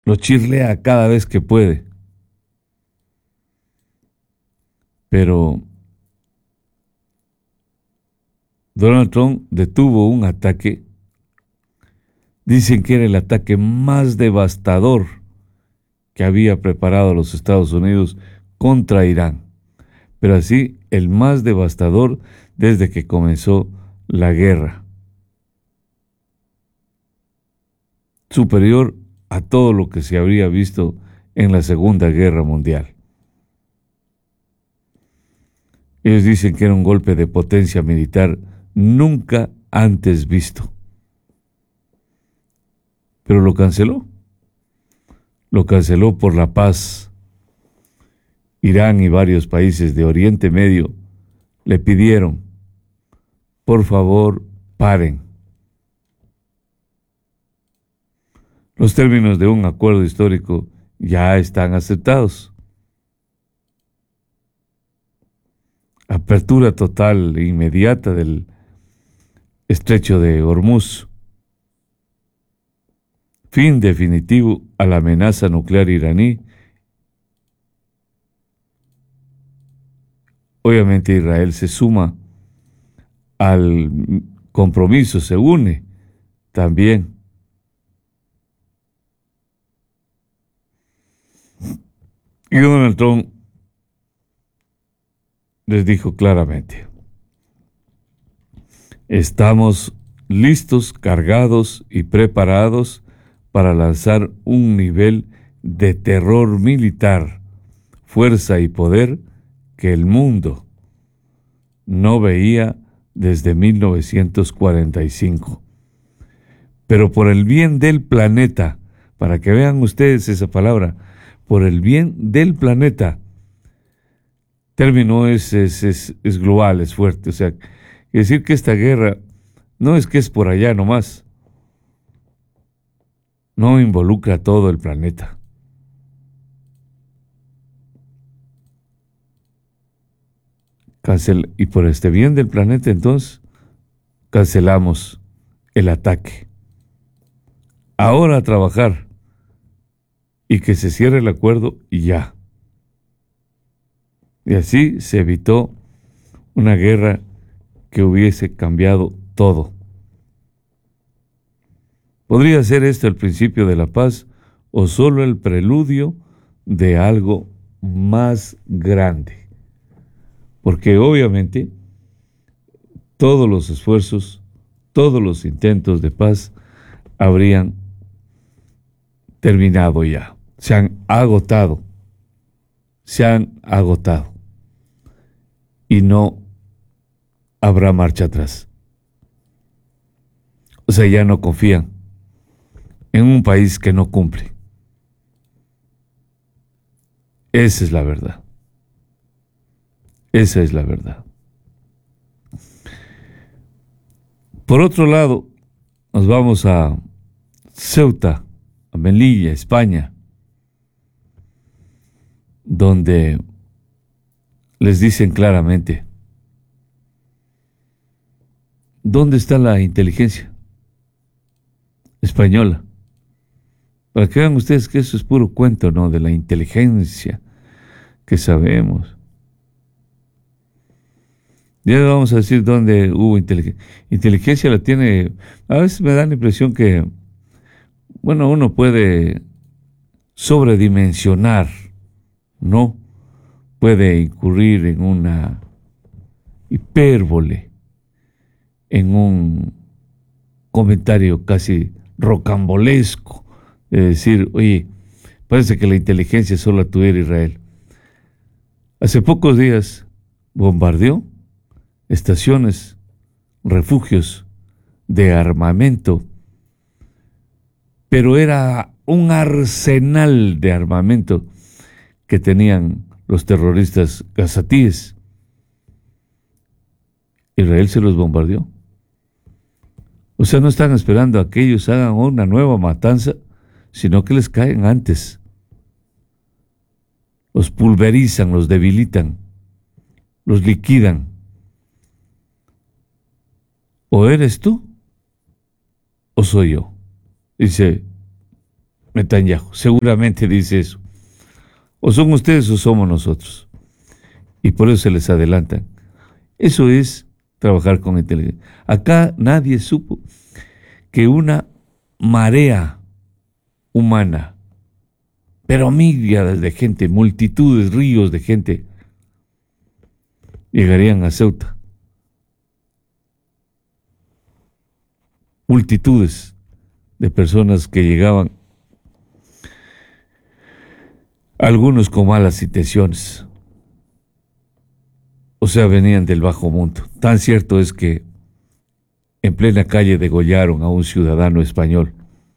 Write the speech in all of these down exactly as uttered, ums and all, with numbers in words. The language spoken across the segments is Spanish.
lo chirlea cada vez que puede. Pero Donald Trump detuvo un ataque. Dicen que era el ataque más devastador que había preparado los Estados Unidos contra Irán. Pero así, el más devastador desde que comenzó la guerra. Superior a todo lo que se habría visto en la Segunda Guerra Mundial. Ellos dicen que era un golpe de potencia militar nunca antes visto. Pero lo canceló. Lo canceló por la paz. Irán y varios países de Oriente Medio le pidieron, por favor, paren. Los términos de un acuerdo histórico ya están aceptados. Apertura total e inmediata del estrecho de Hormuz. Fin definitivo a la amenaza nuclear iraní. Obviamente Israel se suma al compromiso, se une también. Y Donald Trump les dijo claramente: estamos listos, cargados y preparados para lanzar un nivel de terror militar, fuerza y poder que el mundo no veía desde mil novecientos cuarenta y cinco. Pero por el bien del planeta, para que vean ustedes esa palabra, por el bien del planeta, término es, es, es, es global, es fuerte. O sea, decir que esta guerra no es que es por allá nomás, no involucra a todo el planeta. Cancel, y por este bien del planeta, entonces, cancelamos el ataque. Ahora a trabajar y que se cierre el acuerdo y ya. Y así se evitó una guerra que hubiese cambiado todo. ¿Podría ser esto el principio de la paz o solo el preludio de algo más grande? Porque obviamente todos los esfuerzos, todos los intentos de paz habrían terminado ya, se han agotado, se han agotado y no habrá marcha atrás. O sea, ya no confían en un país que no cumple. Esa es la verdad. Esa es la verdad. Por otro lado, nos vamos a Ceuta, a Melilla, España, donde les dicen claramente: ¿dónde está la inteligencia española? Para que vean ustedes que eso es puro cuento, ¿no? De la inteligencia que sabemos. Ya vamos a decir dónde hubo inteligencia. Inteligencia la tiene, a veces me da la impresión que, bueno, uno puede sobredimensionar, ¿no? Puede incurrir en una hipérbole, en un comentario casi rocambolesco, de decir, oye, parece que la inteligencia solo la tuviera Israel. Hace pocos días bombardeó estaciones, refugios de armamento, pero era un arsenal de armamento que tenían los terroristas gazatíes. Israel se los bombardeó. O sea, no están esperando a que ellos hagan una nueva matanza, sino que les caen antes. Los pulverizan, los debilitan, los liquidan. O eres tú, o soy yo. Dice Netanyahu. Seguramente dice eso. O son ustedes o somos nosotros. Y por eso se les adelantan. Eso es trabajar con inteligencia. Acá nadie supo que una marea humana, pero miríadas de gente, multitudes, ríos de gente, llegarían a Ceuta. Multitudes de personas que llegaban, algunos con malas intenciones, o sea, venían del bajo mundo. Tan cierto es que en plena calle degollaron a un ciudadano español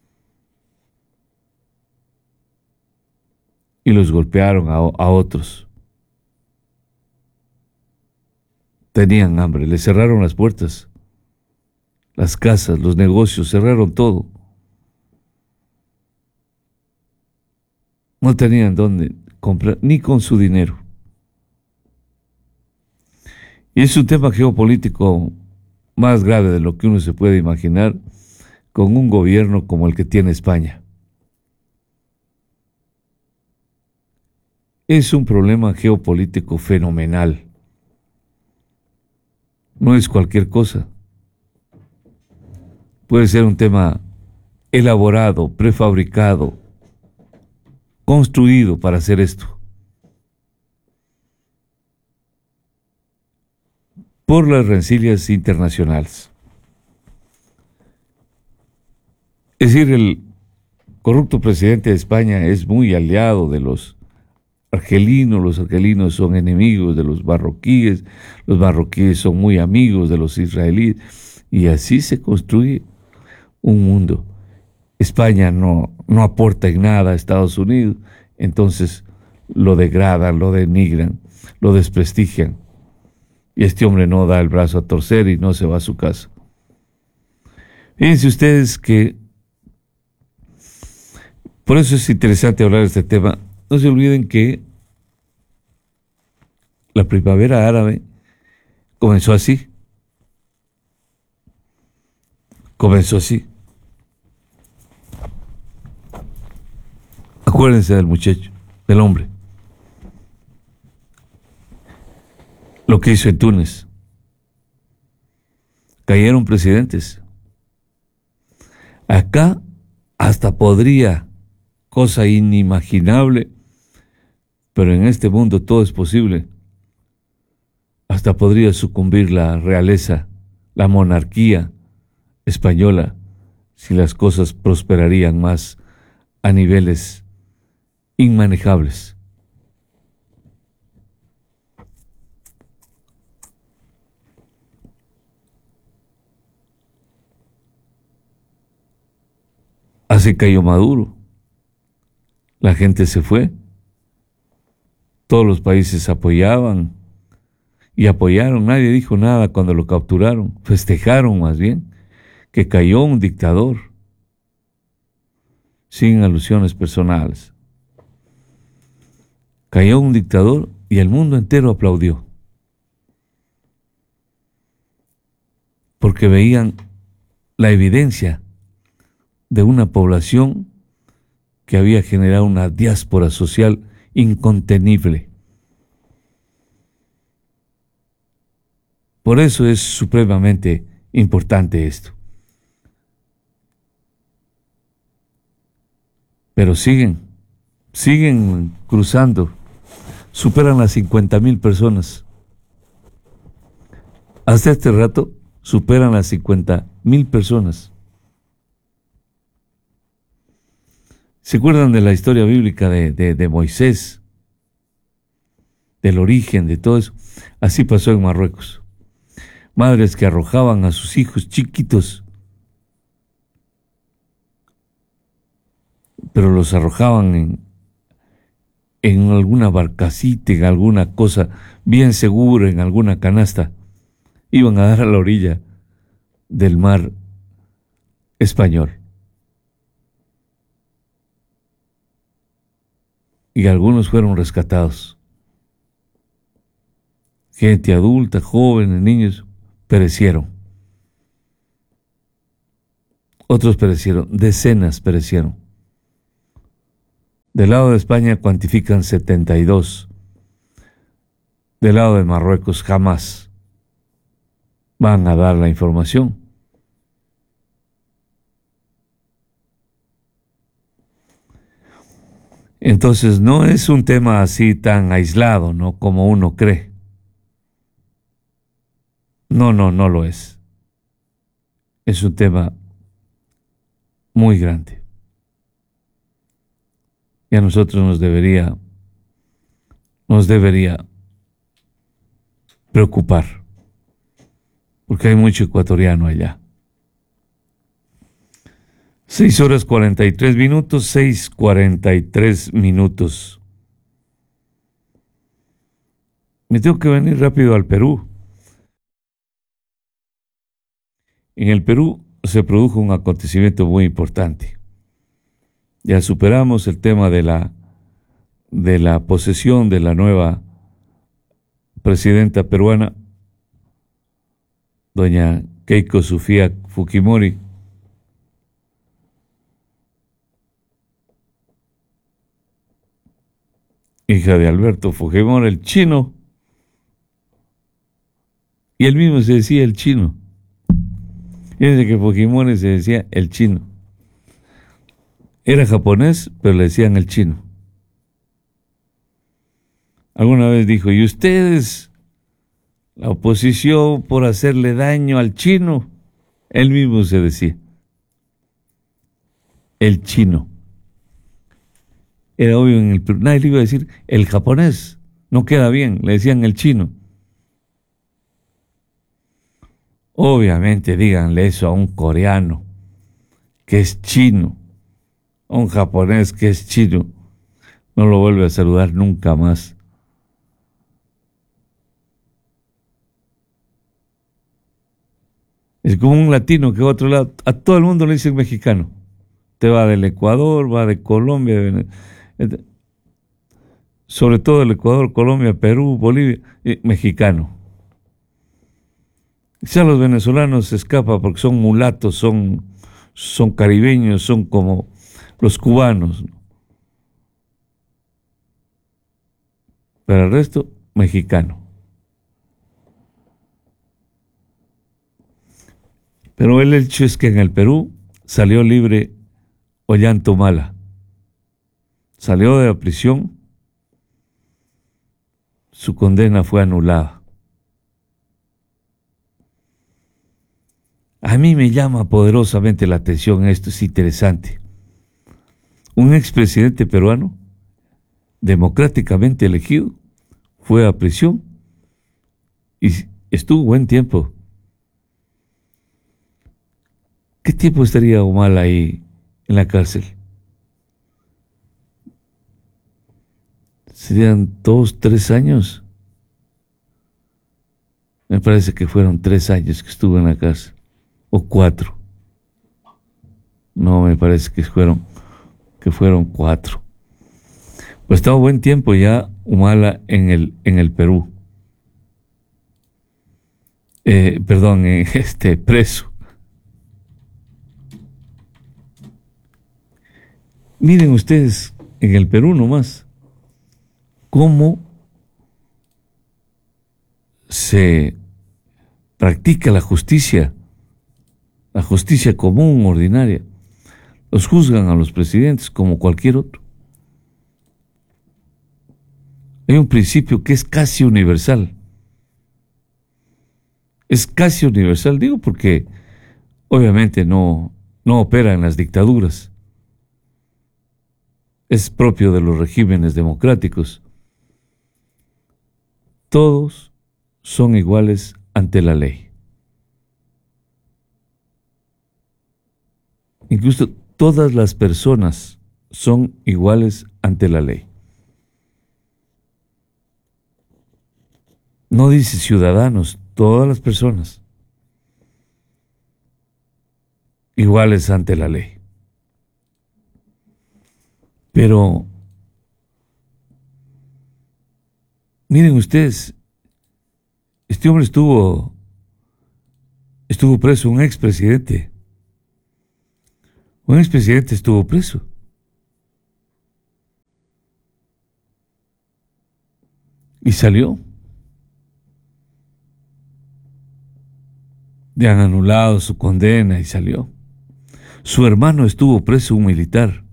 y los golpearon a, a otros. Tenían hambre, les cerraron las puertas, las casas, los negocios, cerraron todo. No tenían dónde comprar, ni con su dinero. Y es un tema geopolítico más grave de lo que uno se puede imaginar con un gobierno como el que tiene España. Es un problema geopolítico fenomenal. No es cualquier cosa. Puede ser un tema elaborado, prefabricado, construido para hacer esto. Por las rencillas internacionales. Es decir, el corrupto presidente de España es muy aliado de los argelinos, los argelinos son enemigos de los marroquíes, los marroquíes son muy amigos de los israelíes, y así se construye un mundo. España no, no aporta en nada a Estados Unidos, entonces lo degradan, lo denigran, lo desprestigian. Y este hombre no da el brazo a torcer y no se va a su casa. Fíjense ustedes que por eso es interesante hablar de este tema. No se olviden que la primavera árabe comenzó así. Comenzó así. Acuérdense del muchacho, del hombre. Lo que hizo en Túnez. Cayeron presidentes. Acá hasta podría, cosa inimaginable, pero en este mundo todo es posible. Hasta podría sucumbir la realeza, la monarquía española, si las cosas prosperarían más a niveles inmanejables. Así cayó Maduro. La gente se fue. Todos los países apoyaban y apoyaron. Nadie dijo nada cuando lo capturaron. Festejaron más bien que cayó un dictador. Sin alusiones personales. Cayó un dictador y el mundo entero aplaudió. Porque veían la evidencia de una población que había generado una diáspora social incontenible. Por eso es supremamente importante esto. Pero siguen, siguen cruzando, superan las cincuenta mil personas. Hasta este rato superan las cincuenta mil personas. ¿Se acuerdan de la historia bíblica de, de, de Moisés? Del origen de todo eso. Así pasó en Marruecos. Madres que arrojaban a sus hijos chiquitos, pero los arrojaban en, en alguna barcacita, en alguna cosa bien segura, en alguna canasta. Iban a dar a la orilla del mar español. Y algunos fueron rescatados. Gente adulta, jóvenes, niños, perecieron. Otros perecieron, decenas perecieron. Del lado de España cuantifican setenta y dos. Del lado de Marruecos jamás van a dar la información. Entonces no es un tema así tan aislado, ¿no? Como uno cree. No, no, no lo es. Es un tema muy grande. Y a nosotros nos debería, nos debería preocupar, porque hay mucho ecuatoriano allá. Seis horas cuarenta y tres minutos, seis cuarenta y tres minutos. Me tengo que venir rápido al Perú. En el Perú se produjo un acontecimiento muy importante. Ya superamos el tema de la, de la posesión de la nueva presidenta peruana, doña Keiko Sofía Fujimori. Hija de Alberto Fujimori, el chino. Y él mismo se decía el chino. Fíjense que Fujimori se decía el chino. Era japonés, pero le decían el chino. Alguna vez dijo, ¿y ustedes, la oposición, por hacerle daño al chino? Él mismo se decía el chino. Era obvio en el Perú. Nadie le iba a decir el japonés. No queda bien, le decían el chino. Obviamente díganle eso a un coreano que es chino, a un japonés que es chino. No lo vuelve a saludar nunca más. Es como un latino que va a otro lado. A todo el mundo le dicen mexicano. Te va del Ecuador, va de Colombia, de Venezuela. Sobre todo el Ecuador, Colombia, Perú, Bolivia, eh, mexicano. Ya los venezolanos se escapan porque son mulatos, son, son caribeños, son como los cubanos. Pero el resto, mexicano. Pero el hecho es que en el Perú salió libre Ollanta Humala. Salió de la prisión, su condena fue anulada. A mí me llama poderosamente la atención esto, es interesante. Un expresidente peruano, democráticamente elegido, fue a prisión y estuvo buen tiempo. ¿Qué tiempo estaría Humala ahí en la cárcel? ¿Serían dos, tres años? Me parece que fueron tres años que estuvo en la cárcel. O cuatro. No, me parece que fueron, que fueron cuatro. Pues estaba buen tiempo ya Humala en el, en el Perú. Eh, perdón, eh, este, preso. Miren ustedes, en el Perú nomás, cómo se practica la justicia, la justicia común, ordinaria. Los juzgan a los presidentes como cualquier otro. Hay un principio que es casi universal. Es casi universal, digo, porque obviamente no, no opera en las dictaduras. Es propio de los regímenes democráticos. Todos son iguales ante la ley. Incluso todas las personas son iguales ante la ley. No dice ciudadanos, todas las personas iguales ante la ley. Pero miren ustedes, este hombre estuvo estuvo preso, un expresidente. Un expresidente estuvo preso. y salió. Le han anulado su condena y salió. Su hermano estuvo preso, un militar.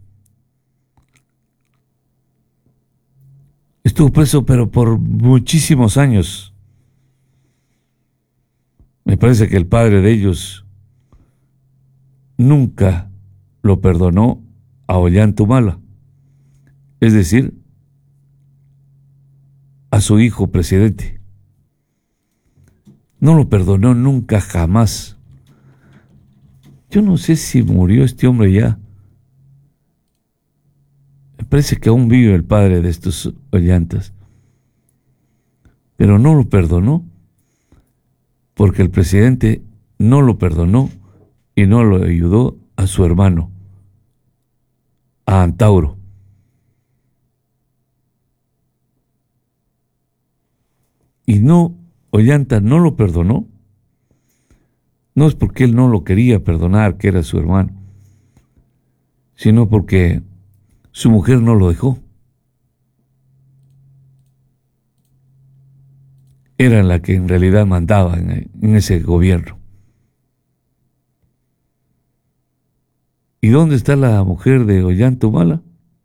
Estuvo preso, pero por muchísimos años. Me parece que el padre de ellos nunca lo perdonó a Ollanta-Humala, es decir, a su hijo presidente. No lo perdonó nunca, jamás. Yo no sé si murió este hombre ya. Me parece que aún vive el padre de estos Ollantas. Pero no lo perdonó, porque el presidente no lo perdonó y no lo ayudó a su hermano, a Antauro. Y no, Ollanta no lo perdonó. No es porque él no lo quería perdonar, que era su hermano, sino porque su mujer no lo dejó. Era la que en realidad mandaba en, en ese gobierno. ¿Y dónde está la mujer de Ollanta-Humala?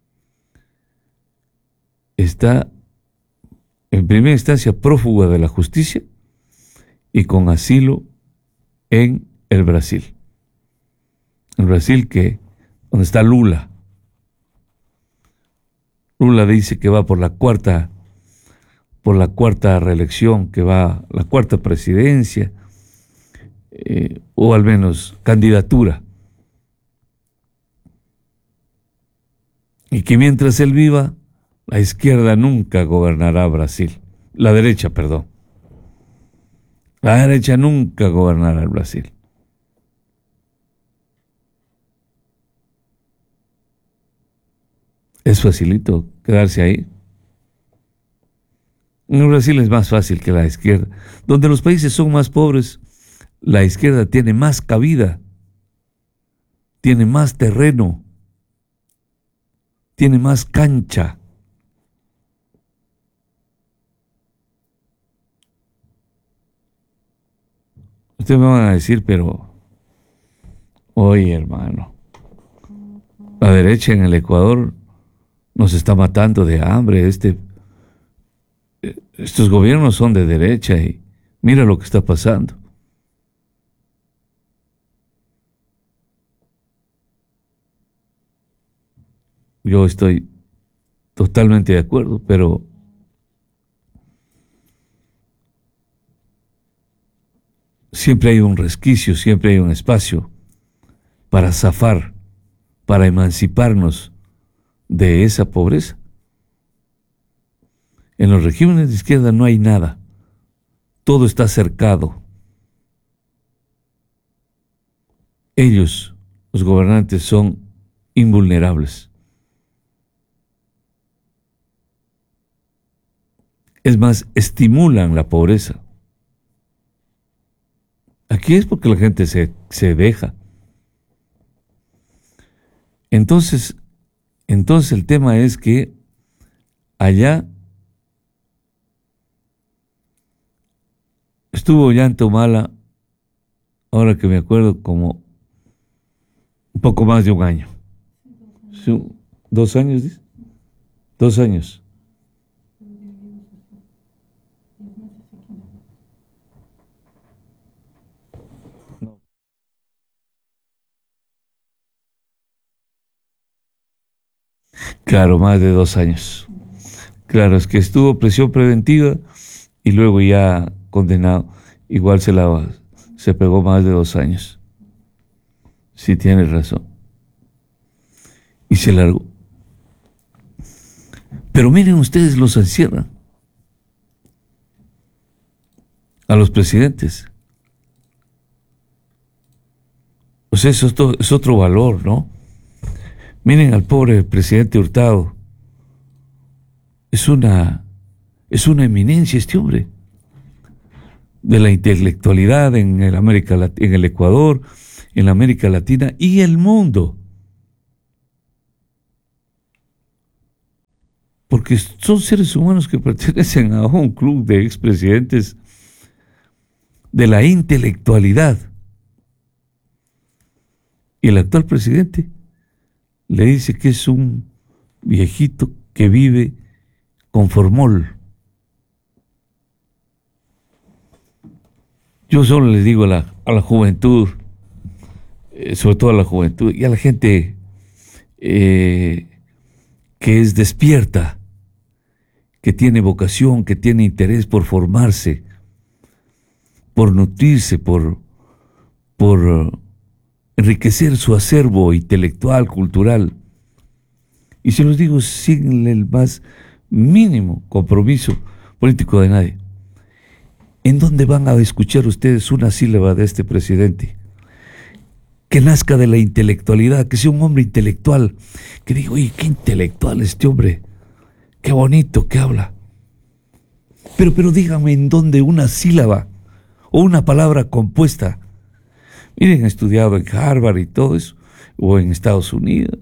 Está en primera instancia prófuga de la justicia y con asilo en el Brasil. El Brasil que, donde está Lula. Lula dice que va por la cuarta, por la cuarta reelección, que va la cuarta presidencia, eh, o al menos candidatura. Y que mientras él viva, la izquierda nunca gobernará Brasil. La derecha, perdón. La derecha nunca gobernará el Brasil. Es facilito quedarse ahí. En Brasil es más fácil que la izquierda. Donde los países son más pobres, la izquierda tiene más cabida, tiene más terreno, tiene más cancha. Ustedes me van a decir, pero, oye, hermano, la derecha en el Ecuador nos está matando de hambre. Este, estos gobiernos son de derecha y mira lo que está pasando. Yo estoy totalmente de acuerdo, pero siempre hay un resquicio, siempre hay un espacio para zafar, para emanciparnos de esa pobreza. En los regímenes de izquierda no hay nada, todo está cercado. Ellos, los gobernantes, son invulnerables. Es más, estimulan la pobreza. Aquí es porque la gente se, se deja. Entonces, entonces el tema es que allá estuvo Ollanta-Humala, ahora que me acuerdo, como un poco más de un año. ¿Dos años? Dice? Dos años. Claro, más de dos años. Claro, es que estuvo prisión preventiva y luego ya condenado. Igual se la se pegó más de dos años. Sí, tienes razón. Y se largó. Pero miren ustedes, los encierran a los presidentes. O sea, eso es, todo, es otro valor, ¿no? Miren al pobre presidente Hurtado. Es una, es una eminencia este hombre. De la intelectualidad en el, América, en el Ecuador, en la América Latina y el mundo. porque son seres humanos que pertenecen a un club de expresidentes de la intelectualidad. Y el actual presidente le dice que es un viejito que vive con formol. Yo solo les digo a la, a la juventud, eh, sobre todo a la juventud y a la gente eh, que es despierta, que tiene vocación, que tiene interés por formarse, por nutrirse, por, por uh, enriquecer su acervo intelectual, cultural. Y se los digo sin el más mínimo compromiso político de nadie. ¿En dónde van a escuchar ustedes una sílaba de este presidente? Que nazca de la intelectualidad, que sea un hombre intelectual, que diga, oye, qué intelectual este hombre, qué bonito que habla. Pero, pero dígame en dónde una sílaba o una palabra compuesta. Miren, he estudiado en Harvard y todo eso, o en Estados Unidos.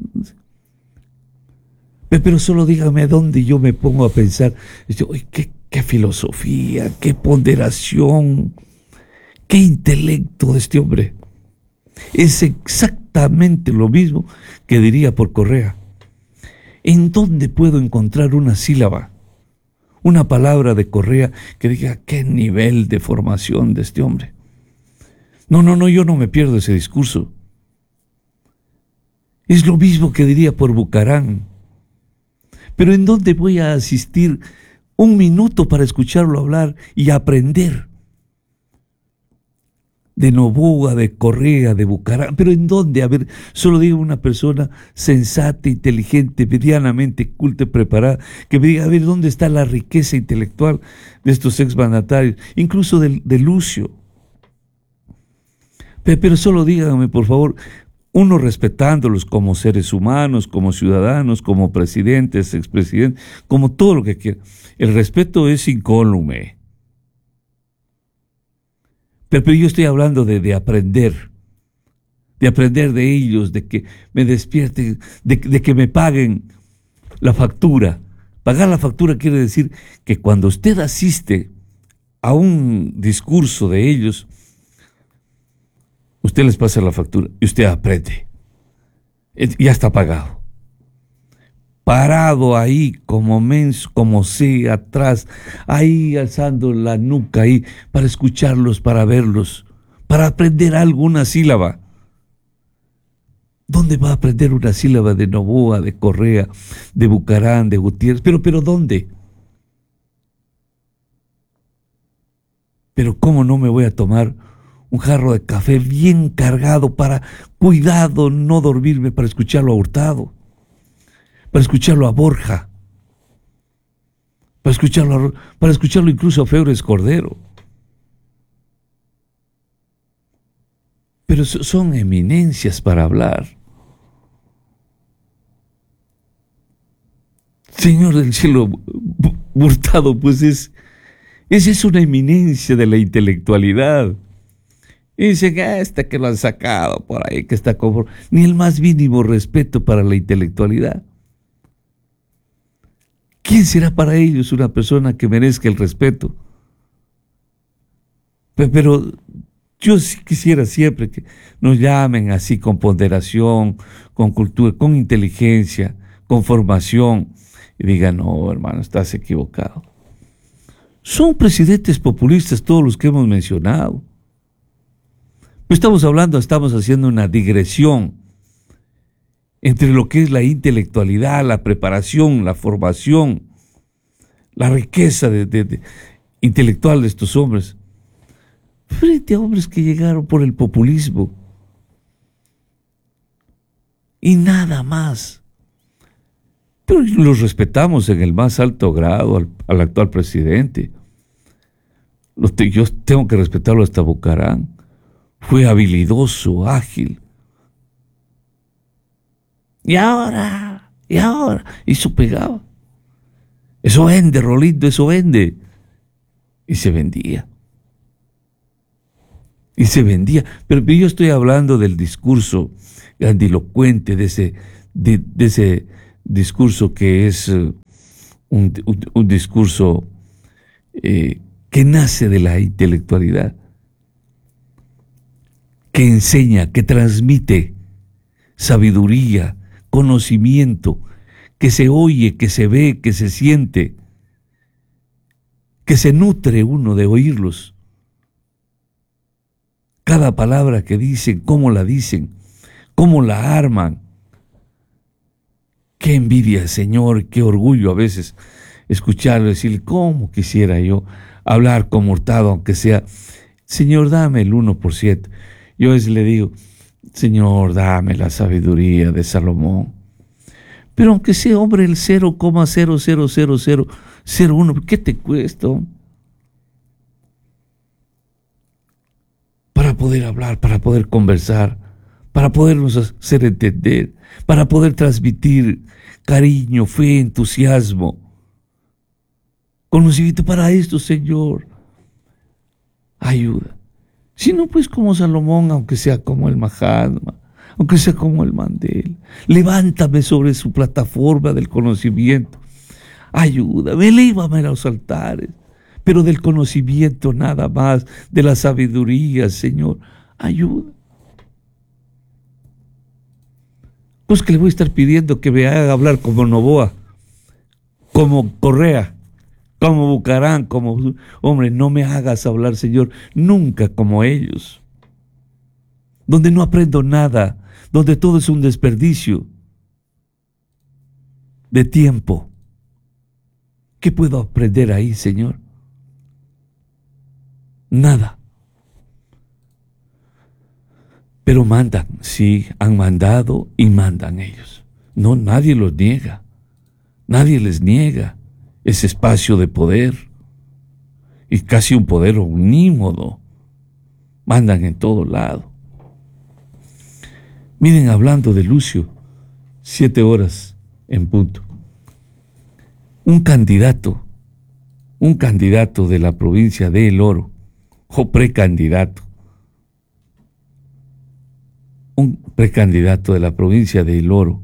Pero solo dígame dónde yo me pongo a pensar, oye, qué, qué filosofía, qué ponderación, qué intelecto de este hombre. Es exactamente lo mismo que diría por Correa. ¿En dónde puedo encontrar una sílaba, una palabra de Correa que diga qué nivel de formación de este hombre? No, no, no, yo no me pierdo ese discurso. Es lo mismo que diría por Bucarán. Pero ¿en dónde voy a asistir un minuto para escucharlo hablar y aprender? De Noboa, de Correa, de Bucarán. ¿Pero en dónde? A ver, solo digo una persona sensata, inteligente, medianamente culta y preparada, que me diga, a ver, ¿dónde está la riqueza intelectual de estos exmandatarios? Incluso de, de Lucio. Pero, pero solo díganme, por favor, uno respetándolos como seres humanos, como ciudadanos, como presidentes, expresidentes, como todo lo que quiera. El respeto es incólume. Pero, pero yo estoy hablando de, de aprender, de aprender de ellos, de que me despierten, de, de que me paguen la factura. Pagar la factura quiere decir que cuando usted asiste a un discurso de ellos, usted les pasa la factura y usted aprende. Ya está pagado. Parado ahí como menso, como sé, atrás, ahí alzando la nuca ahí para escucharlos, para verlos, para aprender alguna sílaba. ¿Dónde va a aprender una sílaba de Noboa, de Correa, de Bucarán, de Gutiérrez? Pero, pero ¿dónde? Pero ¿cómo no me voy a tomar un jarro de café bien cargado para, cuidado, no dormirme, para escucharlo a Hurtado, para escucharlo a Borja, para escucharlo, a, para escucharlo incluso a Febres Cordero? Pero son eminencias para hablar. Señor del cielo, Hurtado, pues es, esa es una eminencia de la intelectualidad. Y dicen, ah, este que lo han sacado por ahí, que está como... Ni el más mínimo respeto para la intelectualidad. ¿Quién será para ellos una persona que merezca el respeto? Pero yo sí quisiera siempre que nos llamen así con ponderación, con cultura, con inteligencia, con formación, y digan, no, hermano, estás equivocado. Son presidentes populistas todos los que hemos mencionado. Estamos hablando, estamos haciendo una digresión entre lo que es la intelectualidad, la preparación, la formación, la riqueza de, de, de, intelectual de estos hombres, frente a hombres que llegaron por el populismo y nada más. Pero los respetamos en el más alto grado al, al actual presidente. Los te, yo tengo que respetarlo hasta Bucarán. Fue habilidoso, ágil. Y ahora, y ahora, y eso pegaba. Eso vende, Rolito, eso vende. Y se vendía. Y se vendía. Pero yo estoy hablando del discurso grandilocuente, de ese, de, de ese discurso que es uh, un, un, un discurso eh, que nace de la intelectualidad, que enseña, que transmite sabiduría, conocimiento, que se oye, que se ve, que se siente, que se nutre uno de oírlos. Cada palabra que dicen, cómo la dicen, cómo la arman. Qué envidia, Señor, qué orgullo a veces escucharlo, decir, cómo quisiera yo hablar como Hurtado, aunque sea, Señor, dame el uno por ciento. Yo a veces le digo, Señor, dame la sabiduría de Salomón. Pero aunque sea, hombre, el cero coma cero cero cero cero cero uno, ¿qué te cuesta? Para poder hablar, para poder conversar, para podernos hacer entender, para poder transmitir cariño, fe, entusiasmo, conocimiento. Para esto, Señor, ayuda. Si no, pues como Salomón, aunque sea como el Mahatma, aunque sea como el Mandela, levántame sobre su plataforma del conocimiento. Ayúdame, elévame a los altares, pero del conocimiento nada más, de la sabiduría, Señor, ayuda. Pues que le voy a estar pidiendo que me haga hablar como Novoa, como Correa, como Bucarán, como... Hombre, no me hagas hablar, Señor, nunca como ellos, donde no aprendo nada, donde todo es un desperdicio de tiempo. ¿Qué puedo aprender ahí, Señor? Nada. Pero mandan, sí, han mandado y mandan ellos. No, nadie los niega. Nadie les niega ese espacio de poder. Y casi un poder omnímodo. Mandan en todo lado. Miren, hablando de Lucio, siete horas en punto. Un candidato, un candidato de la provincia de El Oro, o precandidato, un precandidato de la provincia de El Oro,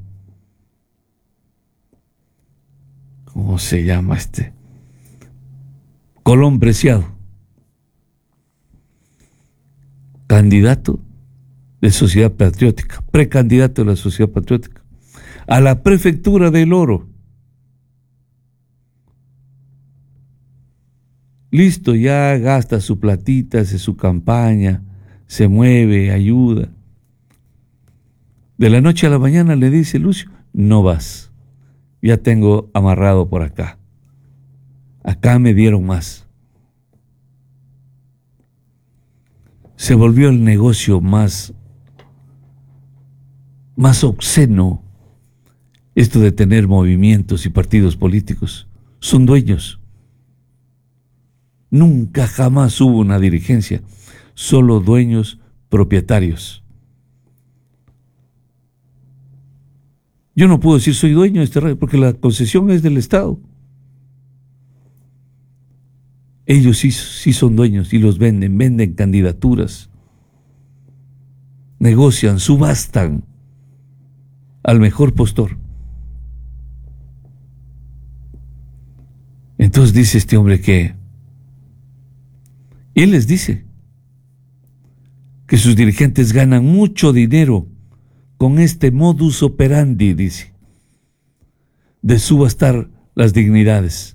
¿cómo se llama este? Colón Preciado, candidato de Sociedad Patriótica, precandidato de la Sociedad Patriótica, a la prefectura de El Oro. Listo, ya gasta su platita, hace su campaña, se mueve, ayuda. De la noche a la mañana le dice Lucio, no vas, ya tengo amarrado por acá. Acá me dieron más. Se volvió el negocio más, más obsceno, esto de tener movimientos y partidos políticos. Son dueños. Nunca jamás hubo una dirigencia, solo dueños propietarios. Yo no puedo decir soy dueño de este radio porque la concesión es del Estado. Ellos sí, sí son dueños y los venden, venden candidaturas, negocian, subastan al mejor postor. Entonces dice este hombre que él les dice que sus dirigentes ganan mucho dinero con este modus operandi, dice, de subastar las dignidades.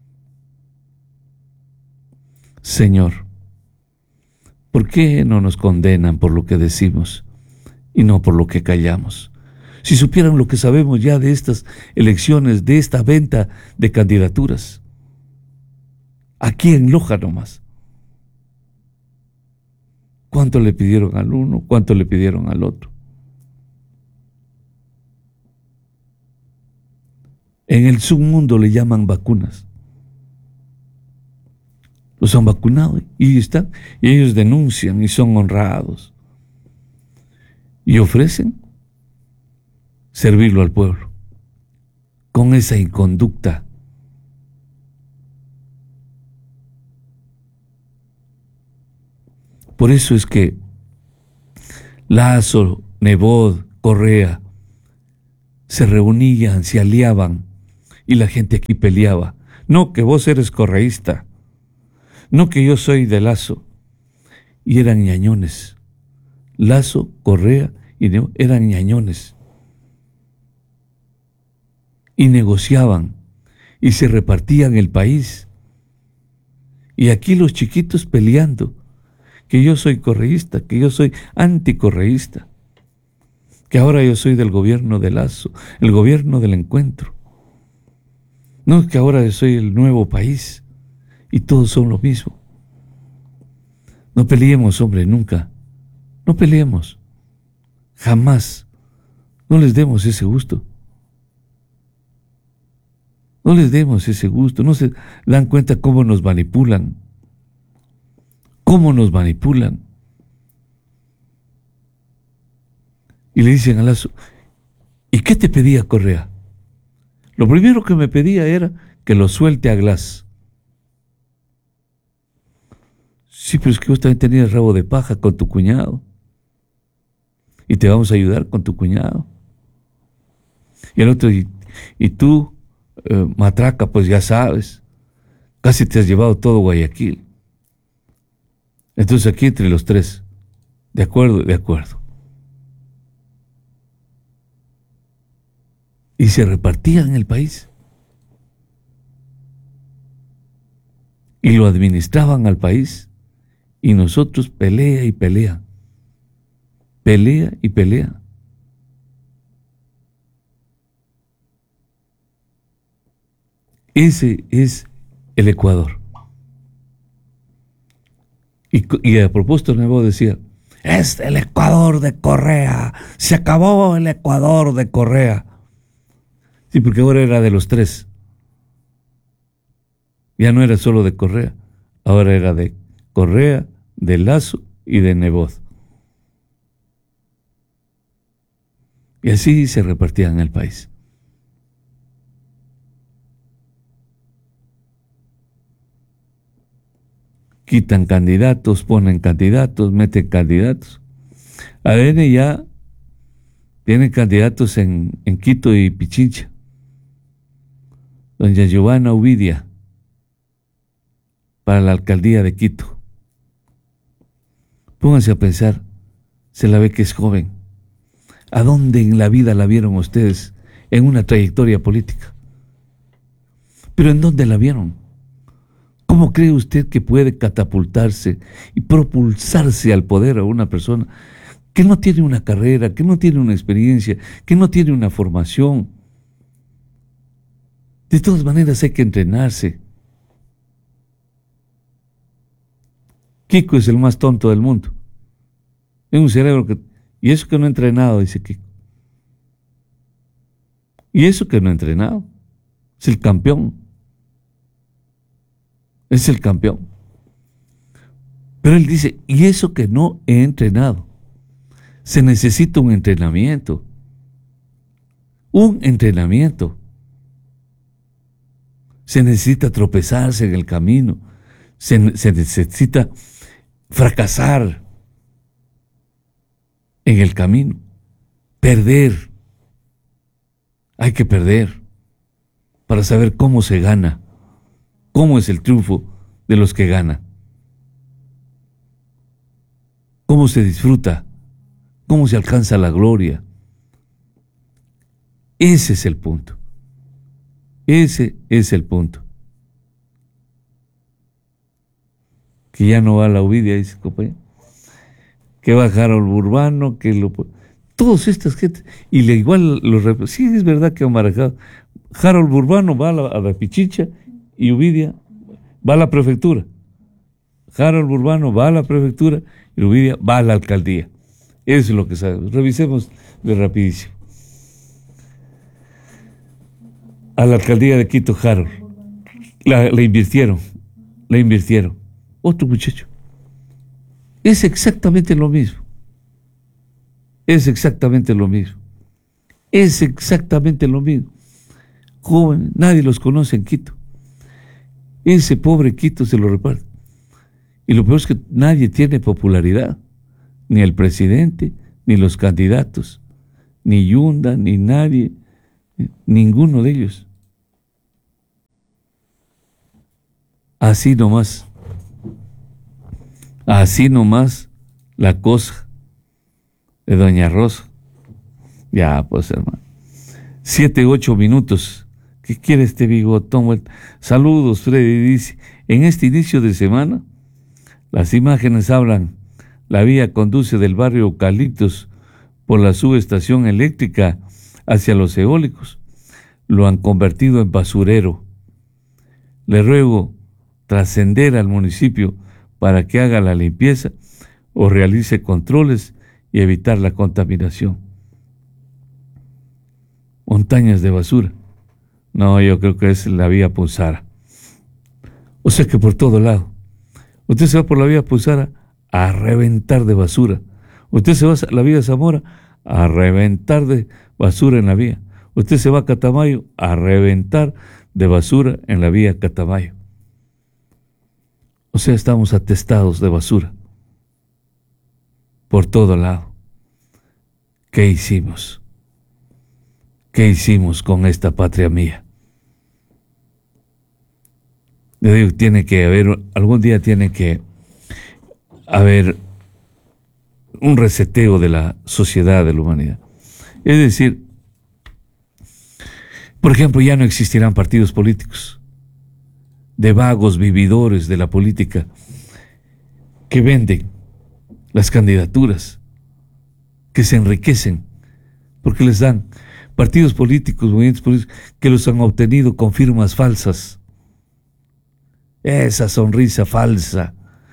Señor, ¿por qué no nos condenan por lo que decimos y no por lo que callamos? Si supieran lo que sabemos ya de estas elecciones, de esta venta de candidaturas, aquí en Loja nomás. ¿Cuánto le pidieron al uno? ¿Cuánto le pidieron al otro? En el submundo le llaman vacunas. Los han vacunado y están, y ellos denuncian y son honrados. Y ofrecen servirlo al pueblo con esa inconducta. Por eso es que Lazo, Nebot, Correa se reunían, se aliaban Y la gente aquí peleaba. No, que vos eres correísta. No, que yo soy de Lazo. Y eran ñañones. Lazo, Correa y Nebot eran ñañones. Y negociaban. Y se repartían el país. Y aquí los chiquitos peleando. Que yo soy correísta, que yo soy anticorreísta. Que ahora yo soy del gobierno de Lazo, el gobierno del encuentro. No, que ahora yo soy el nuevo país. Y todos son lo mismo. No peleemos, hombre, nunca. No peleemos. Jamás. No les demos ese gusto. No les demos ese gusto. No se dan cuenta cómo nos manipulan. Cómo nos manipulan. Y le dicen a Lazo, ¿y qué te pedía Correa? Lo primero que me pedía era que lo suelte a Glass. Sí, pero es que vos también tenías rabo de paja con tu cuñado. Y te vamos a ayudar con tu cuñado. Y el otro, y, y tú, eh, matraca, pues ya sabes, casi te has llevado todo Guayaquil. Entonces aquí entre los tres, de acuerdo, de acuerdo. Y se repartían el país. Y lo administraban al país. Y nosotros pelea y pelea. Pelea y pelea. Ese es el Ecuador. Y, y a propósito, Nebot decía, es el Ecuador de Correa. Se acabó el Ecuador de Correa. Sí, porque ahora era de los tres. Ya no era solo de Correa. Ahora era de Correa, de Lazo y de Nebot. Y así se repartían el país. Quitan candidatos, ponen candidatos, meten candidatos. A D N ya tienen candidatos en, en Quito y Pichincha. Doña Giovanna Ubidia para la alcaldía de Quito. Pónganse a pensar, se la ve que es joven. ¿A dónde en la vida la vieron ustedes en una trayectoria política? ¿Pero en dónde la vieron? ¿Cómo cree usted que puede catapultarse y propulsarse al poder a una persona que no tiene una carrera, que no tiene una experiencia, que no tiene una formación? De todas maneras hay que entrenarse. Kiko es el más tonto del mundo. Es un cerebro que... Y eso que no ha entrenado, dice Kiko. Y eso que no ha entrenado. Es el campeón. Es el campeón. Pero él dice, y eso que no he entrenado. Se necesita un entrenamiento. Un entrenamiento. Se necesita tropezarse en el camino. Se, se necesita fracasar en el camino. Perder. Hay que perder para saber cómo se gana. Cómo es el triunfo de los que ganan. Cómo se disfruta. Cómo se alcanza la gloria. Ese es el punto. Ese es el punto. Que ya no va la Ubidia, dice compañero. Que va Harold Urbano, que lo... Todos estas gentes. Y le igual los... Sí, es verdad que han marcado. Harold Urbano va a la, a la Pichincha y Ubidia va a la prefectura. Harold Urbano va a la prefectura y Ubidia va a la alcaldía. Eso es lo que sabemos. Revisemos de rapidísimo. A la alcaldía de Quito, Harold. La, la invirtieron. La invirtieron. Otro muchacho. Es exactamente lo mismo. Es exactamente lo mismo. Es exactamente lo mismo. Jóvenes, nadie los conoce en Quito. Ese pobre Quito se lo reparte. Y lo peor es que nadie tiene popularidad. Ni el presidente, ni los candidatos. Ni Yunda, ni nadie. Ninguno de ellos. Así nomás. Así nomás la cosa de doña Rosa. Ya, pues, hermano. Siete, ocho minutos. ¿Qué quiere este bigotón? Saludos, Freddy. Dice, en este inicio de semana, las imágenes hablan. La vía conduce del barrio Eucaliptos por la subestación eléctrica hacia los eólicos. Lo han convertido en basurero. Le ruego trascender al municipio para que haga la limpieza o realice controles y evitar la contaminación. Montañas de basura. No, yo creo que es la vía Pulsara. O sea que por todo lado. Usted se va por la vía Pulsara a reventar de basura. Usted se va a la vía Zamora a reventar de basura en la vía. Usted se va a Catamayo a reventar de basura en la vía Catamayo. O sea, estamos atestados de basura por todo lado. ¿Qué hicimos? ¿Qué hicimos con esta patria mía? Le digo, tiene que haber, algún día tiene que haber un reseteo de la sociedad, de la humanidad. Es decir, por ejemplo, ya no existirán partidos políticos de vagos vividores de la política que venden las candidaturas, que se enriquecen porque les dan partidos políticos, movimientos políticos que los han obtenido con firmas falsas. Esa sonrisa falsa.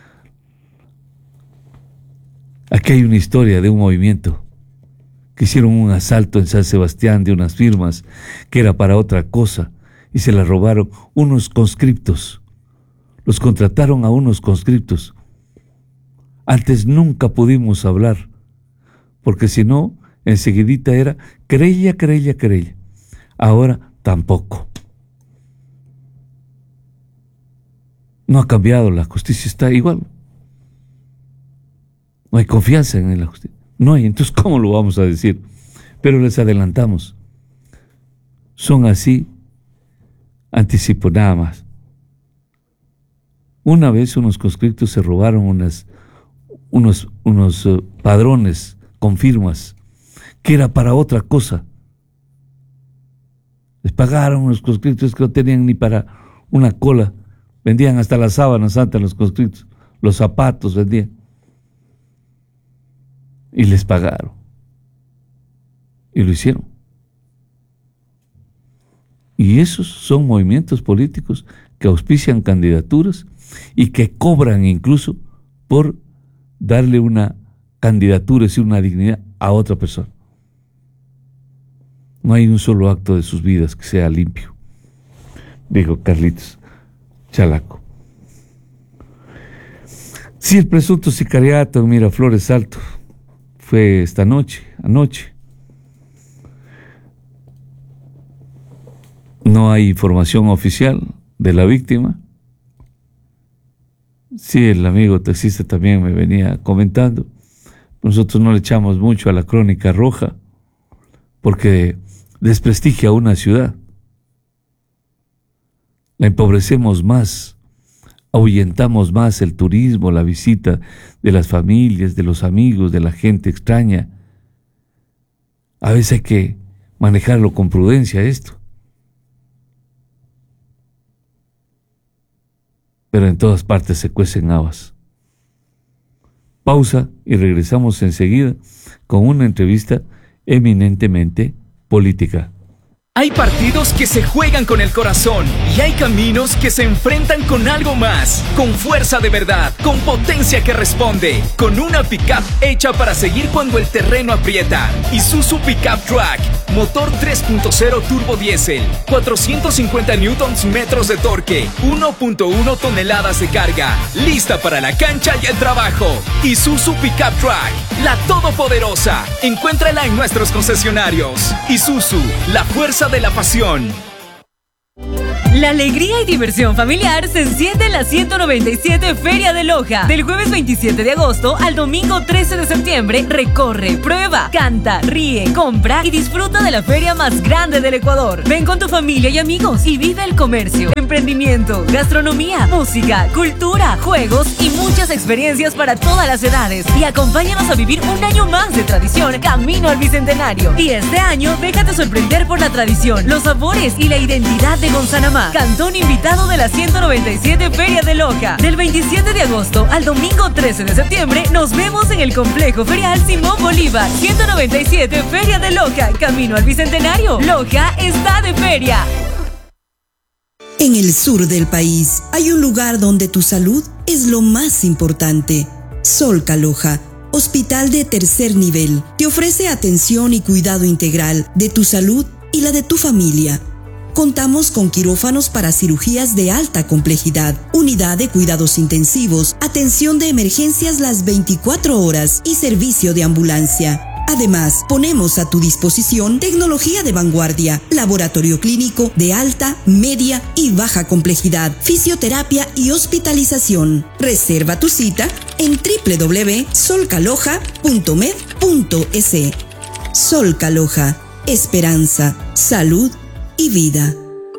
Aquí hay una historia de un movimiento que hicieron un asalto en San Sebastián de unas firmas que era para otra cosa y se las robaron unos conscriptos. Los contrataron a unos conscriptos. Antes nunca pudimos hablar, porque si no, enseguidita era querella, querella, querella. Ahora tampoco. No ha cambiado, la justicia está igual. No hay confianza en la justicia. No hay, entonces ¿cómo lo vamos a decir? Pero les adelantamos. Son así, anticipo nada más. Una vez unos conscriptos se robaron unas, unos, unos uh, padrones con firmas que era para otra cosa. Les pagaron unos conscriptos que no tenían ni para una cola. Vendían hasta las sábanas antes los conscriptos. Los zapatos vendían. Y les pagaron. Y lo hicieron. Y esos son movimientos políticos que auspician candidaturas y que cobran incluso por darle una candidatura, es decir, una dignidad a otra persona. No hay un solo acto de sus vidas que sea limpio, dijo Carlitos Chalaco. Sí, el presunto sicariato en Miraflores Alto fue esta noche, anoche. No hay información oficial de la víctima. Sí, el amigo taxista también me venía comentando. Nosotros no le echamos mucho a la crónica roja porque desprestigia a una ciudad. La empobrecemos más, ahuyentamos más el turismo, la visita de las familias, de los amigos, de la gente extraña. A veces hay que manejarlo con prudencia esto. Pero en todas partes se cuecen habas. Pausa y regresamos enseguida con una entrevista eminentemente política. Hay partidos que se juegan con el corazón y hay caminos que se enfrentan con algo más, con fuerza de verdad, con potencia que responde, con una pickup hecha para seguir cuando el terreno aprieta. Isuzu Pickup Track, motor tres punto cero turbo diésel, cuatrocientos cincuenta newtons metros de torque, uno punto uno toneladas de carga, lista para la cancha y el trabajo. Isuzu Pickup Track, la todopoderosa. Encuéntrala en nuestros concesionarios. Isuzu, la fuerza de la pasión. La alegría y diversión familiar se enciende en la ciento noventa y siete Feria de Loja. Del jueves veintisiete de agosto al domingo trece de septiembre, recorre, prueba, canta, ríe, compra y disfruta de la feria más grande del Ecuador. Ven con tu familia y amigos y vive el comercio, emprendimiento, gastronomía, música, cultura, juegos y muchas experiencias para todas las edades. Y acompáñanos a vivir un año más de tradición camino al Bicentenario. Y este año, déjate sorprender por la tradición, los sabores y la identidad de Gonzanamá. Cantón invitado de la ciento noventa y siete Feria de Loja. Del veintisiete de agosto al domingo trece de septiembre, nos vemos en el Complejo Ferial Simón Bolívar. ciento noventa y siete Feria de Loja, camino al Bicentenario. Loja está de feria. En el sur del país hay un lugar donde tu salud es lo más importante. Solca Loja, hospital de tercer nivel, te ofrece atención y cuidado integral de tu salud y la de tu familia. Contamos con quirófanos para cirugías de alta complejidad, unidad de cuidados intensivos, atención de emergencias las veinticuatro horas y servicio de ambulancia. Además, ponemos a tu disposición tecnología de vanguardia, laboratorio clínico de alta, media y baja complejidad, fisioterapia y hospitalización. Reserva tu cita en doble u doble u doble u punto solcaloja punto med punto es. Solcaloja, esperanza, salud y vida.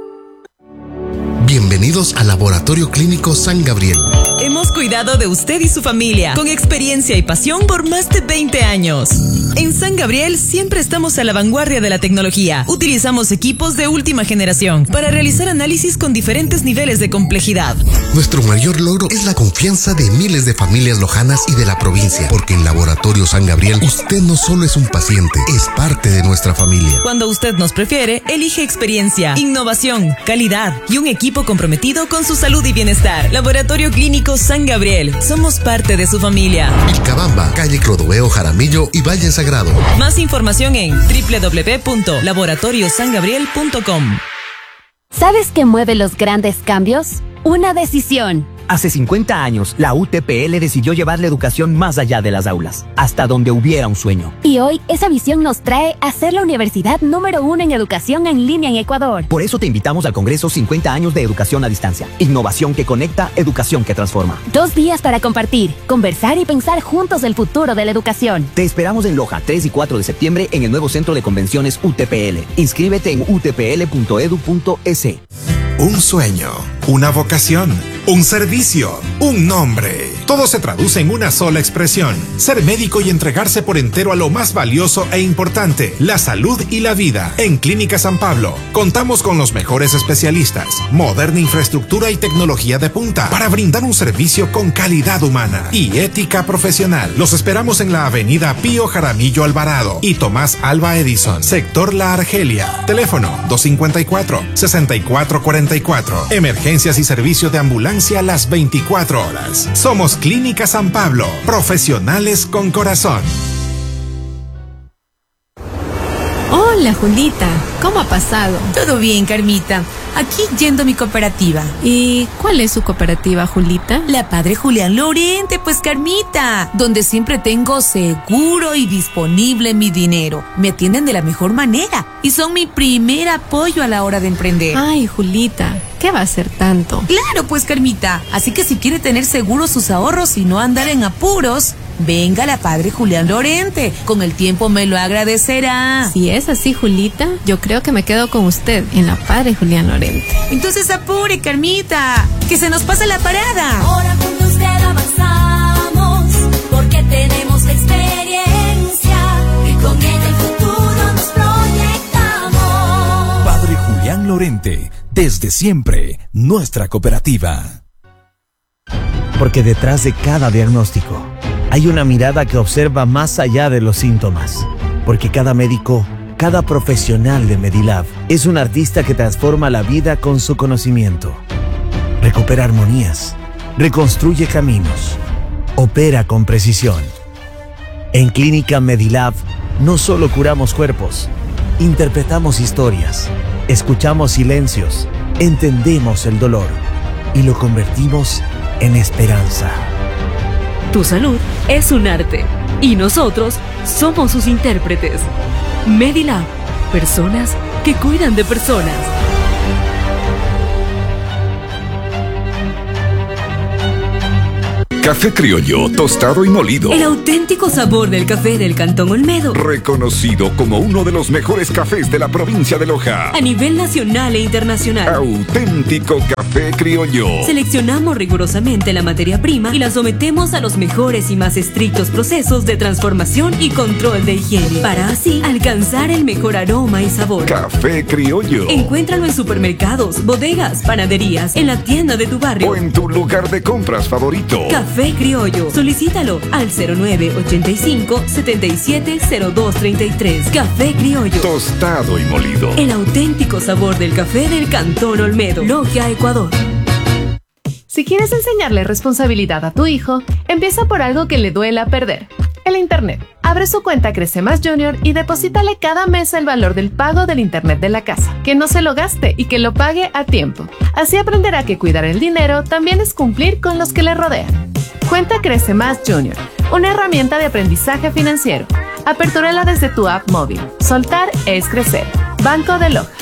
Bienvenidos al Laboratorio Clínico San Gabriel. Hemos cuidado de usted y su familia con experiencia y pasión por más de veinte años. En San Gabriel siempre estamos a la vanguardia de la tecnología. Utilizamos equipos de última generación para realizar análisis con diferentes niveles de complejidad. Nuestro mayor logro es la confianza de miles de familias lojanas y de la provincia, porque en Laboratorio San Gabriel usted no solo es un paciente, es parte de nuestra familia. Cuando usted nos prefiere, elige experiencia, innovación, calidad y un equipo comprometido con su salud y bienestar. Laboratorio Clínico San Gabriel. Somos parte de su familia. Vilcabamba, calle Clodoveo Jaramillo y Valle Sagrado. Más información en doble u doble u doble u punto laboratorio san gabriel punto com. ¿Sabes qué mueve los grandes cambios? Una decisión. Hace cincuenta años, la U T P L decidió llevar la educación más allá de las aulas, hasta donde hubiera un sueño. Y hoy, esa visión nos trae a ser la universidad número uno en educación en línea en Ecuador. Por eso te invitamos al Congreso cincuenta años de Educación a Distancia. Innovación que conecta, educación que transforma. Dos días para compartir, conversar y pensar juntos el futuro de la educación. Te esperamos en Loja, tres y cuatro de septiembre, en el nuevo Centro de Convenciones U T P L. Inscríbete en u t p l punto edu punto es. Un sueño, una vocación, un servicio, un nombre. Todo se traduce en una sola expresión: ser médico y entregarse por entero a lo más valioso e importante, la salud y la vida. En Clínica San Pablo contamos con los mejores especialistas, moderna infraestructura y tecnología de punta para brindar un servicio con calidad humana y ética profesional. Los esperamos en la avenida Pío Jaramillo Alvarado y Tomás Alba Edison, sector La Argelia. Teléfono dos cinco cuatro, seis cuatro cuatro cuatro. Emergencias y servicio de ambulancia las veinticuatro horas. Somos Clínica San Pablo, profesionales con corazón. Hola, Julita, ¿cómo ha pasado? Todo bien, Carmita. Aquí yendo a mi cooperativa. ¿Y cuál es su cooperativa, Julita? La Padre Julián Lorente, pues, Carmita, donde siempre tengo seguro y disponible mi dinero. Me atienden de la mejor manera y son mi primer apoyo a la hora de emprender. Ay, Julita, ¿qué va a ser tanto? Claro, pues, Carmita. Así que si quiere tener seguros sus ahorros y no andar en apuros, venga a la Padre Julián Lorente. Con el tiempo me lo agradecerá. Si es así, Julita, yo creo que me quedo con usted en la Padre Julián Lorente. Entonces apure, Carmita, que se nos pasa la parada. Ahora con usted avanzamos, porque tenemos la experiencia y con ella el futuro nos proyectamos. Padre Julián Lorente, desde siempre, nuestra cooperativa. Porque detrás de cada diagnóstico hay una mirada que observa más allá de los síntomas. Porque cada médico, cada profesional de Medilab es un artista que transforma la vida con su conocimiento. Recupera armonías, reconstruye caminos, opera con precisión. En Clínica Medilab no solo curamos cuerpos, interpretamos historias, escuchamos silencios, entendemos el dolor y lo convertimos en esperanza. Tu salud es un arte y nosotros somos sus intérpretes. Medilab, personas que cuidan de personas. Café criollo, tostado y molido. El auténtico sabor del café del Cantón Olmedo. Reconocido como uno de los mejores cafés de la provincia de Loja. A nivel nacional e internacional. Auténtico café criollo. Seleccionamos rigurosamente la materia prima y la sometemos a los mejores y más estrictos procesos de transformación y control de higiene, para así alcanzar el mejor aroma y sabor. Café criollo. Encuéntralo en supermercados, bodegas, panaderías, en la tienda de tu barrio o en tu lugar de compras favorito. Café Criollo. Solicítalo al cero nueve ochenta y cinco, setenta y siete, cero dos treinta y tres. Café Criollo. Tostado y molido. El auténtico sabor del café del Cantón Olmedo. Logia, Ecuador. Si quieres enseñarle responsabilidad a tu hijo, empieza por algo que le duela perder. El Internet. Abre su cuenta Crece Más Junior y deposítale cada mes el valor del pago del Internet de la casa. Que no se lo gaste y que lo pague a tiempo. Así aprenderá que cuidar el dinero también es cumplir con los que le rodean. Cuenta Crece Más Junior, una herramienta de aprendizaje financiero. Apertúrala desde tu app móvil. Soltar es crecer. Banco de Loja.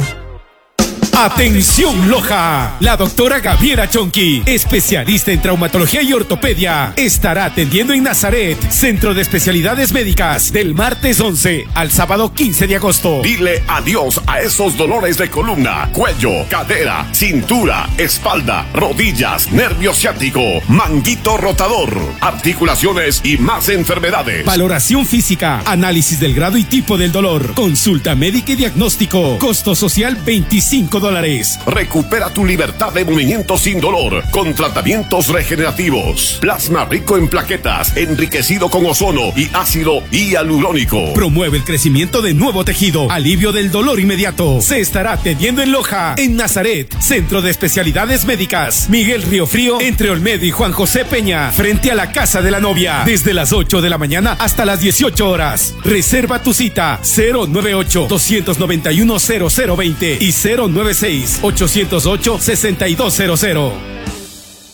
¡Atención Loja! La doctora Gabriela Chonqui, especialista en traumatología y ortopedia, estará atendiendo en Nazaret, Centro de Especialidades Médicas, del martes once al sábado quince de agosto. Dile adiós a esos dolores de columna, cuello, cadera, cintura, espalda, rodillas, nervio ciático, manguito rotador, articulaciones y más enfermedades. Valoración física, análisis del grado y tipo del dolor, consulta médica y diagnóstico, costo social veinticinco dólares. Recupera tu libertad de movimiento sin dolor con tratamientos regenerativos. Plasma rico en plaquetas, enriquecido con ozono y ácido hialurónico. Promueve el crecimiento de nuevo tejido, alivio del dolor inmediato. Se estará atendiendo en Loja, en Nazaret, Centro de Especialidades Médicas, Miguel Riofrío, entre Olmedo y Juan José Peña, frente a la Casa de la Novia, desde las ocho de la mañana hasta las dieciocho horas. Reserva tu cita cero nueve ocho, dos nueve uno, cero cero dos cero y cero nueve seis, ocho cero ocho, seis dos cero cero.